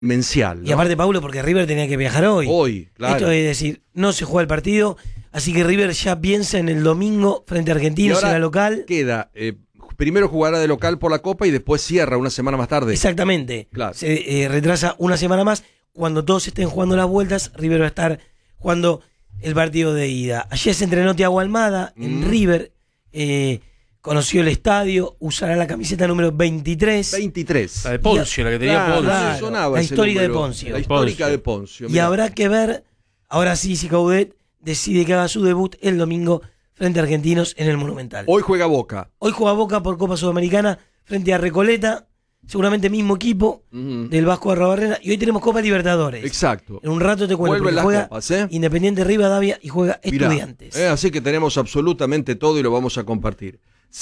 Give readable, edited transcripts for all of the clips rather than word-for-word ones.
Mencial, ¿no? Y aparte, Paulo, porque River tenía que viajar hoy. Hoy, claro. Esto es decir, no se juega el partido, así que River ya piensa en el domingo frente a Argentinos en la local. Queda, primero jugará de local por la Copa y después cierra una semana más tarde. Exactamente. Claro. Se retrasa una semana más. Cuando todos estén jugando las vueltas, River va a estar jugando el partido de ida. Ayer se entrenó Thiago Almada en River, conoció el estadio, usará la camiseta número 23. 23. La de Poncio, la que tenía Poncio. Claro, Sonaba la ese histórica número. de Poncio. La histórica de Poncio. Y mirá. habrá que ver, ahora sí, si Coudet decide que haga su debut el domingo frente a Argentinos en el Monumental. Hoy juega Boca. Hoy juega Boca por Copa Sudamericana frente a Recoleta, seguramente mismo equipo del Vasco Arrabarrena. Y hoy tenemos Copa Libertadores. Exacto. En un rato te cuento, Vuelven las juega copas, Independiente Rivadavia y juega Mirá, Estudiantes. así que tenemos absolutamente todo y lo vamos a compartir.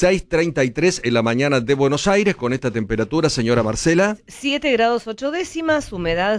6:33 en la mañana de Buenos Aires con esta temperatura, señora Marcela. 7 grados 8 décimas, humedad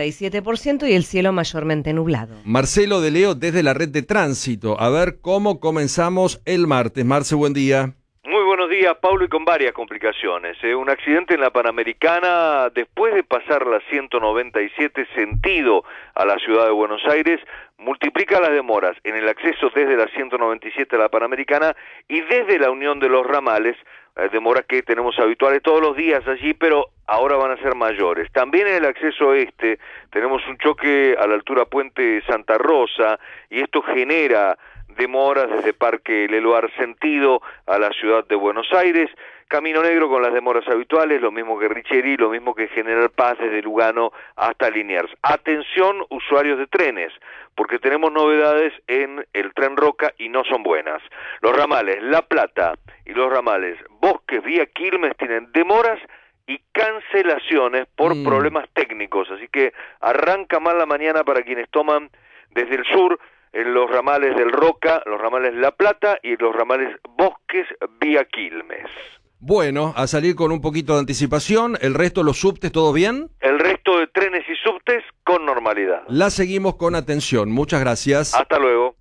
77% y el cielo mayormente nublado. Marcelo de Leo desde la red de tránsito. A ver cómo comenzamos el martes. Marce, buen día. Muy buenos días, Paulo, y con varias complicaciones. Un accidente en la Panamericana, después de pasar la 197 sentido a la ciudad de Buenos Aires, multiplica las demoras en el acceso desde la 197 a la Panamericana y desde la Unión de los Ramales, demoras que tenemos habituales todos los días allí, pero ahora van a ser mayores. También en el acceso este tenemos un choque a la altura Puente Santa Rosa y esto genera demoras desde Parque Leloir sentido a la ciudad de Buenos Aires. Camino Negro con las demoras habituales, lo mismo que Richeri, lo mismo que General Paz desde Lugano hasta Liniers. Atención, usuarios de trenes, porque tenemos novedades en el tren Roca y no son buenas. Los ramales La Plata y los ramales Bosques vía Quilmes tienen demoras y cancelaciones por problemas técnicos, así que arranca mal la mañana para quienes toman desde el sur en los ramales del Roca, los ramales La Plata y los ramales Bosques vía Quilmes. Bueno, a salir con un poquito de anticipación. ¿El resto, los subtes, todo bien? El resto de trenes y subtes con normalidad. La seguimos con atención. Muchas gracias. Hasta luego.